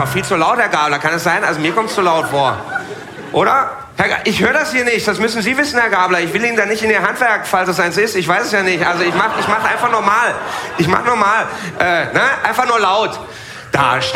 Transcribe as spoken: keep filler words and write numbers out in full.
viel zu laut, Herr Gabler. Kann es sein? Also mir kommt es zu laut vor. Oder? Herr Ga- ich höre das hier nicht. Das müssen Sie wissen, Herr Gabler. Ich will Ihnen da nicht in Ihr Handwerk, falls es eins ist. Ich weiß es ja nicht. Also ich mache ich mach einfach normal. Ich mache normal. Äh, ne? Einfach nur laut. Da steht